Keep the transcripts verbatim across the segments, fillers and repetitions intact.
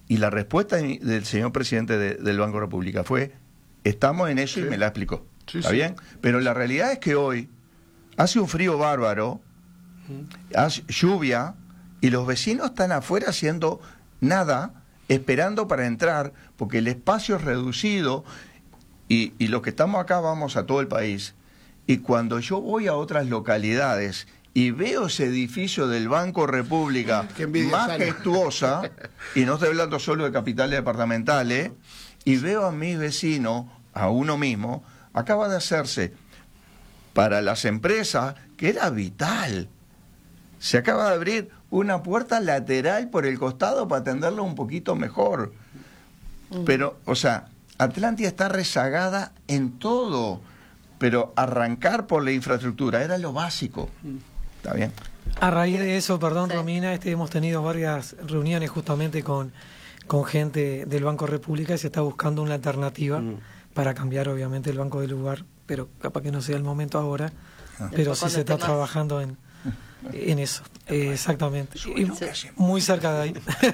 Y la respuesta del señor presidente de, del Banco República fue, estamos en eso, sí. Y me la explicó. Sí, ¿Está sí. bien? Pero la realidad es que hoy hace un frío bárbaro, uh-huh. hace lluvia, y los vecinos están afuera haciendo nada, esperando para entrar, porque el espacio es reducido, y, y los que estamos acá vamos a todo el país. Y cuando yo voy a otras localidades y veo ese edificio del Banco República majestuosa, y no estoy hablando solo de capitales departamentales, y veo a mis vecinos, a uno mismo, acaba de hacerse para las empresas, que era vital. Se acaba de abrir una puerta lateral por el costado para atenderlo un poquito mejor. Pero, o sea, Atlántida está rezagada en todo, pero arrancar por la infraestructura era lo básico. ¿Está bien? A raíz de eso, perdón, sí. Romina, este, hemos tenido varias reuniones justamente con, con gente del Banco República y se está buscando una alternativa mm. para cambiar, obviamente, el banco de lugar, pero capaz que no sea el momento ahora, ah. pero sí se está temas. trabajando en, en eso. Eh, exactamente. Y muy cerca de ahí.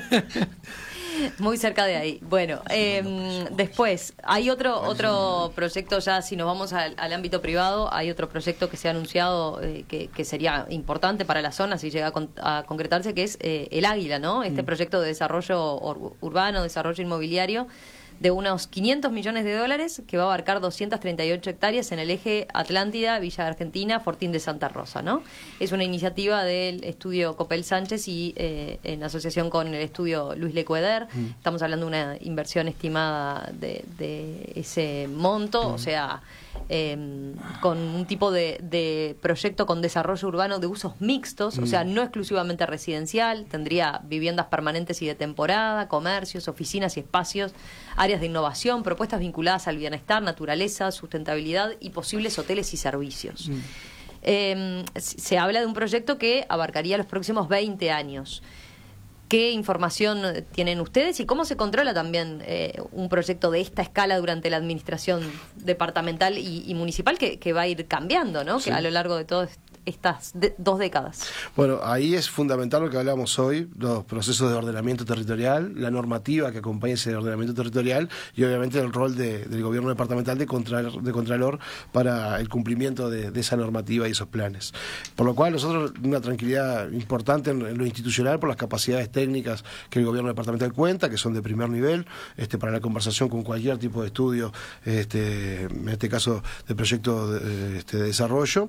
Muy cerca de ahí. Bueno, eh, después, hay otro otro proyecto ya, si nos vamos al, al ámbito privado, hay otro proyecto que se ha anunciado eh, que, que sería importante para la zona si llega a, con, a concretarse, que es eh, el Águila, ¿no? Este mm. proyecto de desarrollo ur, urbano, desarrollo inmobiliario, de unos quinientos millones de dólares, que va a abarcar doscientas treinta y ocho hectáreas en el eje Atlántida, Villa Argentina, Fortín de Santa Rosa, ¿no? Es una iniciativa del estudio Copel Sánchez y eh, en asociación con el estudio Luis Lecueder. Mm. Estamos hablando de una inversión estimada de, de ese monto, mm. o sea, eh, con un tipo de, de proyecto con desarrollo urbano de usos mixtos, mm. o sea, no exclusivamente residencial, tendría viviendas permanentes y de temporada, comercios, oficinas y espacios, áreas de innovación, propuestas vinculadas al bienestar, naturaleza, sustentabilidad y posibles hoteles y servicios. Mm. Eh, se habla de un proyecto que abarcaría los próximos veinte años. ¿Qué información tienen ustedes y cómo se controla también eh, un proyecto de esta escala durante la administración departamental y, y municipal que, que va a ir cambiando, ¿no? Sí. Que a lo largo de todo estas de, dos décadas. Bueno, ahí es fundamental lo que hablamos hoy, los procesos de ordenamiento territorial, la normativa que acompaña ese ordenamiento territorial y obviamente el rol de, del gobierno departamental de, contralor, de Contralor para el cumplimiento de, de esa normativa y esos planes. Por lo cual nosotros una tranquilidad importante en, en lo institucional por las capacidades técnicas que el gobierno departamental cuenta, que son de primer nivel, este, para la conversación con cualquier tipo de estudio, este, en este caso de proyecto de, este, de desarrollo.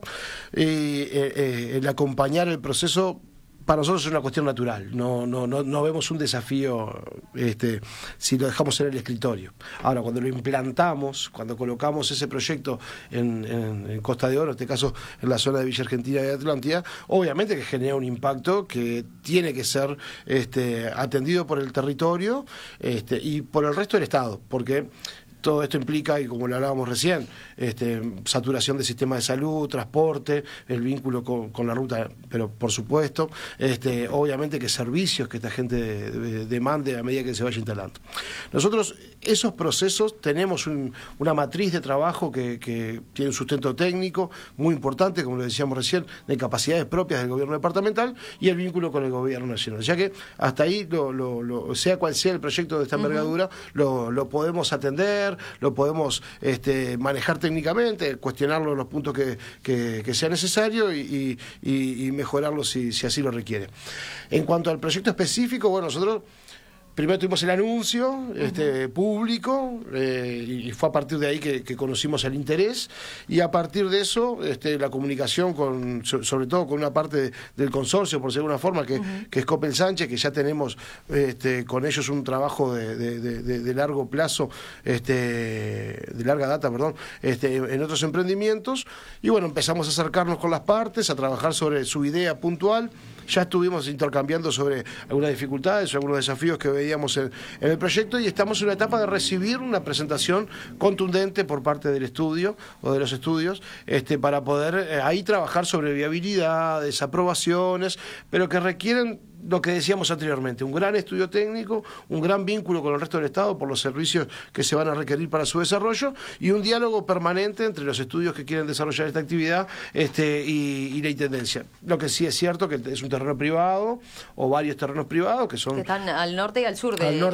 Y Eh, eh, el acompañar el proceso para nosotros es una cuestión natural, no no no, no vemos un desafío este, si lo dejamos en el escritorio. Ahora, cuando lo implantamos, cuando colocamos ese proyecto en, en, en Costa de Oro, en este caso en la zona de Villa Argentina y de Atlántida, obviamente que genera un impacto que tiene que ser este, atendido por el territorio este, y por el resto del Estado, porque todo esto implica, y como lo hablábamos recién, este, saturación del sistema de salud, transporte, el vínculo con, con la ruta, pero por supuesto, este, obviamente que servicios que esta gente de, de, demande a medida que se vaya instalando. Nosotros, esos procesos, tenemos un, una matriz de trabajo que, que tiene un sustento técnico muy importante, como lo decíamos recién, de capacidades propias del gobierno departamental y el vínculo con el gobierno nacional. Ya que hasta ahí, lo, lo, lo, sea cual sea el proyecto de esta envergadura, uh-huh. lo, lo podemos atender, lo podemos este, manejar técnicamente, cuestionarlo en los puntos que, que, que sea necesario y, y, y mejorarlo si, si así lo requiere. En cuanto al proyecto específico, bueno, nosotros primero tuvimos el anuncio este, uh-huh. público eh, y fue a partir de ahí que, que conocimos el interés y a partir de eso este, la comunicación con sobre todo con una parte de, del consorcio, por decirlo de alguna forma, que, uh-huh. que es Copel Sánchez, que ya tenemos este, con ellos un trabajo de, de, de, de largo plazo, este, de larga data, perdón, este, en otros emprendimientos y bueno, empezamos a acercarnos con las partes, a trabajar sobre su idea puntual. Ya estuvimos intercambiando sobre algunas dificultades o algunos desafíos que veíamos en, en el proyecto y estamos en una etapa de recibir una presentación contundente por parte del estudio o de los estudios este, para poder eh, ahí trabajar sobre viabilidades, aprobaciones, pero que requieren lo que decíamos anteriormente, un gran estudio técnico, un gran vínculo con el resto del Estado por los servicios que se van a requerir para su desarrollo y un diálogo permanente entre los estudios que quieren desarrollar esta actividad este, y, y la Intendencia. Lo que sí es cierto que es un terreno privado o varios terrenos privados que son... Que están al norte y al sur de... Al norte